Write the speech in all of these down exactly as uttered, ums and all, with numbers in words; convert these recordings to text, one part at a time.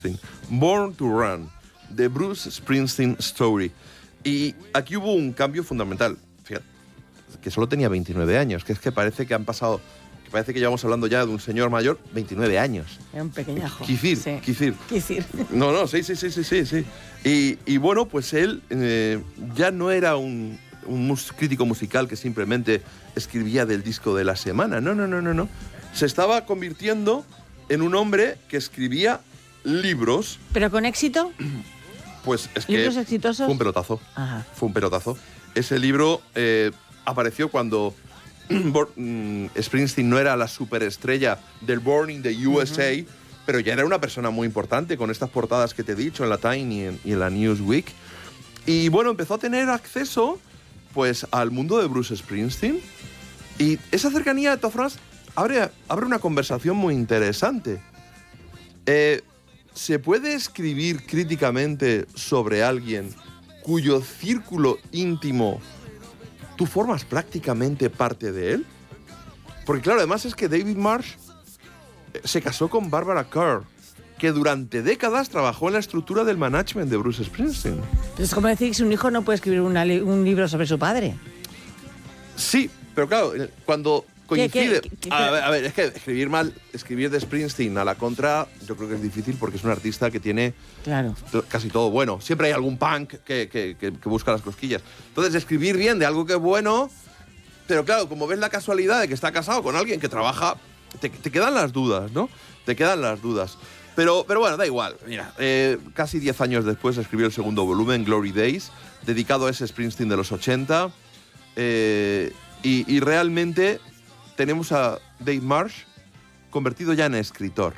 Born to Run, The Bruce Springsteen Story. Y aquí hubo un cambio fundamental. Fíjate, que solo tenía veintinueve años, que es que parece que han pasado, que parece que llevamos hablando ya de un señor mayor, veintinueve años. Era un pequeñajo. Quisir, sí. Quisir. Quisir. No, no, sí, sí, sí, sí, sí. sí. Y, y bueno, pues él eh, ya no era un, un mus- crítico musical que simplemente escribía del disco de la semana. No, no, no, no, no. Se estaba convirtiendo en un hombre que escribía libros. ¿Pero con éxito? Pues es que ¿Libros exitosos? fue un pelotazo. Ajá. Fue un pelotazo. Ese libro eh, apareció cuando Springsteen no era la superestrella del Born in the U S A, uh-huh. pero ya era una persona muy importante con estas portadas que te he dicho en la Time y en, y en la Newsweek. Y bueno, empezó a tener acceso pues al mundo de Bruce Springsteen. Y esa cercanía, de todas formas, abre, abre una conversación muy interesante. Eh, ¿Se puede escribir críticamente sobre alguien cuyo círculo íntimo tú formas prácticamente parte de él? Porque claro, además es que David Marsh se casó con Barbara Kerr, que durante décadas trabajó en la estructura del management de Bruce Springsteen. Pero es como decir que un hijo no puede escribir una li- un libro sobre su padre. Sí, pero claro, cuando coincide... ¿Qué, qué, qué, a, ver, a ver, es que escribir mal, escribir de Springsteen a la contra, yo creo que es difícil porque es un artista que tiene claro. t- casi todo bueno. Siempre hay algún punk que, que, que, que busca las cosquillas. Entonces, escribir bien de algo que es bueno, pero claro, como ves la casualidad de que está casado con alguien que trabaja, te, te quedan las dudas, ¿no? Te quedan las dudas. Pero, pero bueno, da igual. Mira, eh, casi diez años después escribió el segundo volumen, Glory Days, dedicado a ese Springsteen de los ochenta. Eh, y, y realmente tenemos a Dave Marsh convertido ya en escritor.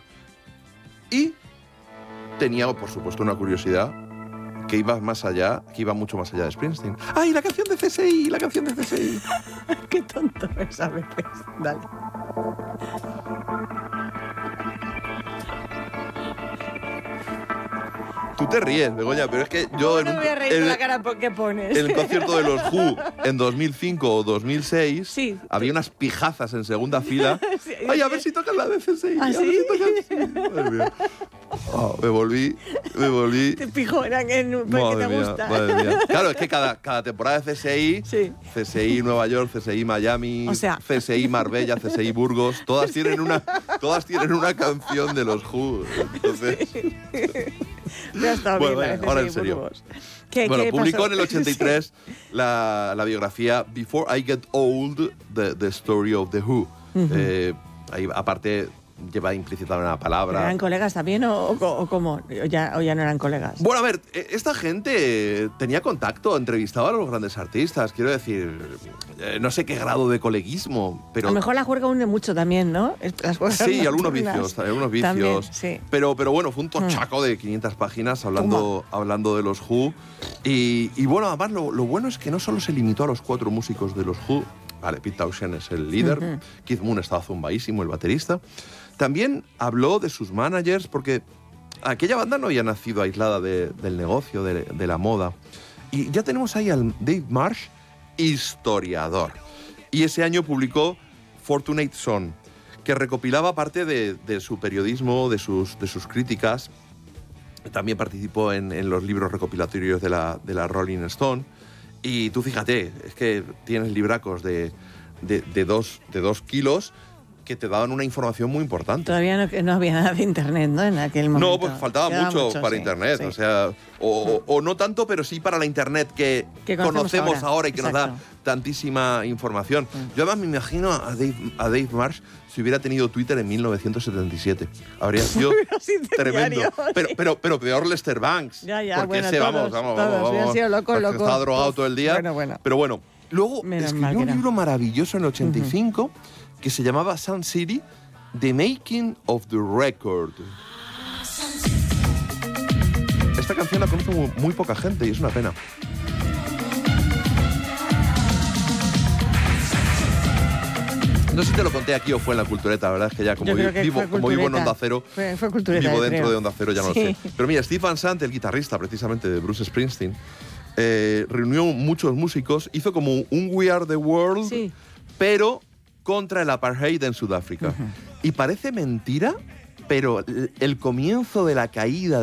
Y tenía, por supuesto, una curiosidad que iba más allá, que iba mucho más allá de Springsteen. ¡Ay, la canción de C S I! ¡La canción de C S I! Qué tonto es a veces. Dale. Tú te ríes, Begoña, pero es que yo... No en me un- voy a reír en- con la cara que pones. En el concierto de los Who en dos mil cinco o dos mil seis Sí. había unas pijazas en segunda fila. Sí. Ay, a ver si tocan la de C S I. ¿Ah, a ver sí? si tocan... sí. Madre mía. Oh, me volví, me volví... Te pijonan en porque Madre te mía, gusta. madre mía. Claro, es que cada, cada temporada de C S I, Sí. C S I Nueva York, C S I Miami, O sea- C S I Marbella, C S I Burgos, todas tienen una, todas tienen una canción de los Who. Entonces, Me ha estado Bueno, bien, venga, la ahora C S I en serio. Burgos. ¿Qué- bueno, qué publicó pasó? en el ochenta y tres la, la biografía Before I Get Old, The, the Story of the Who. Uh-huh. eh, ahí, aparte, lleva implícita una palabra. ¿Eran colegas también o, o, o cómo? ¿O ya, ¿O ya no eran colegas? Bueno, a ver, eh, esta gente tenía contacto, entrevistaba a los grandes artistas, quiero decir, eh, no sé qué grado de coleguismo, pero... A lo mejor la juerga une mucho también, ¿no? Las juergas Sí, algunos nocturnas. vicios, algunos vicios. También, sí. Pero, pero bueno, fue un tochaco de quinientas páginas hablando, hablando de los Who. Y, y bueno, además lo, lo bueno es que no solo se limitó a los cuatro músicos de los Who. Vale, Pete Townshend es el líder, Uh-huh. Keith Moon estaba zumbadísimo, el baterista. También habló de sus managers, porque aquella banda no había nacido aislada de- del negocio, de, de la moda. Y ya tenemos ahí al Dave Marsh, historiador. Y ese año publicó Fortunate Son, que recopilaba parte de, de su periodismo, de sus, de sus críticas. También participó en, en los libros recopilatorios de la, de la Rolling Stone. Y tú fíjate, es que tienes libracos de, de, de, dos, de dos kilos que te daban una información muy importante. Todavía no, no había nada de internet, ¿no? En aquel momento. No, pues faltaba Quedaba mucho, para sí, internet, sí. o sea, o, o- o no tanto, pero sí para la internet que, Que conocemos conocemos ahora. ahora, y que Exacto. nos da tantísima información. Mm. Yo además me imagino a Dave, a Dave Marsh si hubiera tenido Twitter en mil novecientos setenta y siete. Habría sido Sí, tremendo. diario, Pero, sí. pero, pero peor Lester Banks. Ya, ya, porque bueno, ese, todos, vamos, vamos, todos, vamos, hubieran vamos. sido locos, porque locos. estaba drogado Uf, todo el día. bueno, bueno. Pero bueno, luego Menos mal escribió que un no. libro maravilloso en el ochenta y cinco que se llamaba Sun City, The Making of the Record. Esta canción la conoce muy, muy poca gente y es una pena. No sé si te lo conté aquí o fue en la Cultureta, la verdad es que ya como, Yo vi- creo que vivo, fue como vivo en Cultureta. Onda Cero, Fue, fue Cultureta, vivo yo dentro creo. de Onda Cero, ya no Sí. lo sé. Pero mira, Steve Van Sant, el guitarrista precisamente de Bruce Springsteen, eh, reunió muchos músicos, hizo como un We Are the World, Sí. pero contra el apartheid en Sudáfrica. Ujú. Y parece mentira, pero el comienzo de la caída